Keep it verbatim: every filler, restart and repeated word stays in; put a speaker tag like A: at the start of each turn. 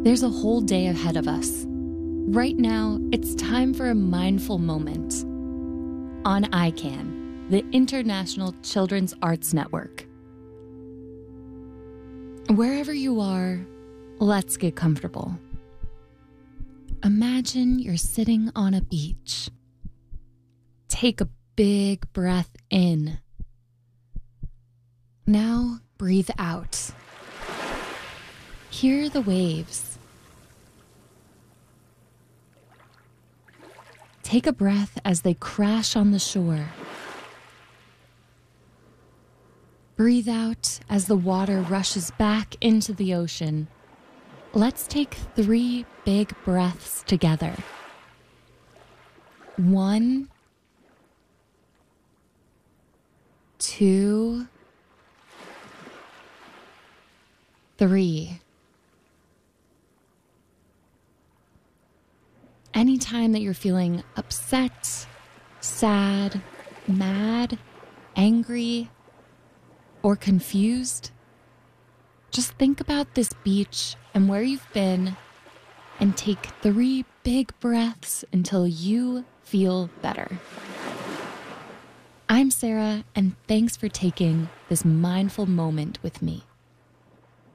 A: There's a whole day ahead of us. Right now, it's time for a mindful moment on I CAN, the International Children's Arts Network. Wherever you are, let's get comfortable. Imagine you're sitting on a beach. Take a big breath in. Now breathe out. Hear the waves. Take a breath as they crash on the shore. Breathe out as the water rushes back into the ocean. Let's take three big breaths together. One, two, three. Anytime that you're feeling upset, sad, mad, angry, or confused, just think about this beach and where you've been and take three big breaths until you feel better. I'm Sarah, and thanks for taking this mindful moment with me.